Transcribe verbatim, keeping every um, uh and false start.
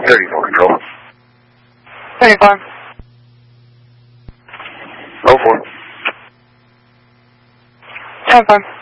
There you go, control. twenty-five. Go for it. ten five.